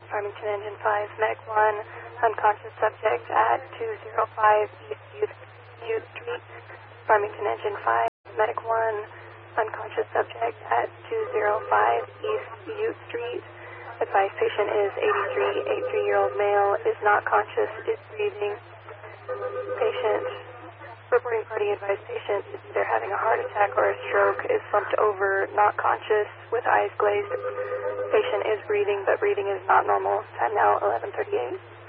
Farmington Engine 5, Medic 1, unconscious subject at 205 East Butte Street. Farmington Engine 5, Medic 1, unconscious subject at 205 East Butte Street. Advised patient is 83-year-old male, is not conscious, is breathing. Patient, reporting party advised patient is either having a heart attack or a stroke, is slumped over, not conscious, with eyes glazed. Patient is breathing, but breathing is not normal. Time now 11:38.